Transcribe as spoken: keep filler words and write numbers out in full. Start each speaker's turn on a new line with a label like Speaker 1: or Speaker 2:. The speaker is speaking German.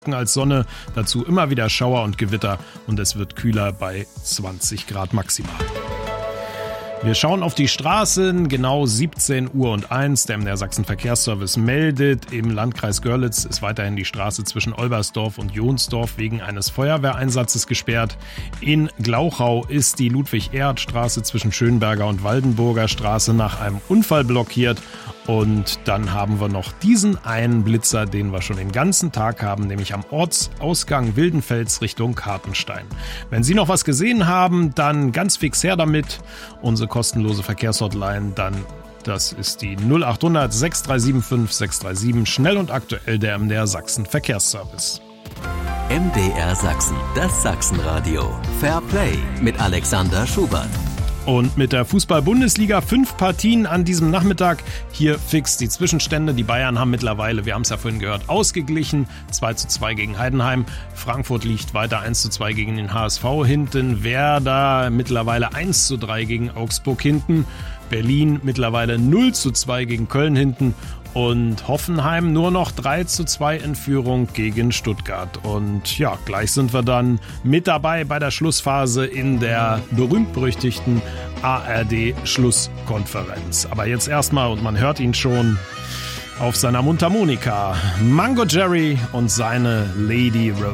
Speaker 1: als Sonne, dazu immer wieder Schauer und Gewitter und es wird kühler bei zwanzig Grad maximal. Wir schauen auf die Straßen, genau siebzehn Uhr und eins. Der M D R Sachsen Verkehrsservice meldet, im Landkreis Görlitz ist weiterhin die Straße zwischen Olbersdorf und Jonsdorf wegen eines Feuerwehreinsatzes gesperrt. In Glauchau ist die Ludwig-Erhard-Straße zwischen Schönberger und Waldenburger Straße nach einem Unfall blockiert. Und dann haben wir noch diesen einen Blitzer, den wir schon den ganzen Tag haben, nämlich am Ortsausgang Wildenfels Richtung Hartenstein. Wenn Sie noch was gesehen haben, dann ganz fix her damit. Unsere kostenlose Verkehrshotline, dann das ist die null acht hundert sechs drei sieben fünf sechs drei sieben, schnell und aktuell der M D R Sachsen Verkehrsservice.
Speaker 2: M D R Sachsen, das Sachsenradio. Fair Play mit Alexander Schubert.
Speaker 1: Und mit der Fußball-Bundesliga fünf Partien an diesem Nachmittag. Hier fix die Zwischenstände. Die Bayern haben mittlerweile, wir haben es ja vorhin gehört, ausgeglichen. zwei zu zwei gegen Heidenheim. Frankfurt liegt weiter eins zu zwei gegen den H S V hinten. Werder mittlerweile eins zu drei gegen Augsburg hinten. Berlin mittlerweile null zu zwei gegen Köln hinten. Und Hoffenheim nur noch drei zu zwei in Führung gegen Stuttgart. Und ja, gleich sind wir dann mit dabei bei der Schlussphase in der berühmt-berüchtigten A R D-Schlusskonferenz. Aber jetzt erstmal, und man hört ihn schon auf seiner Mundharmonika, Mango Jerry und seine Lady Rose.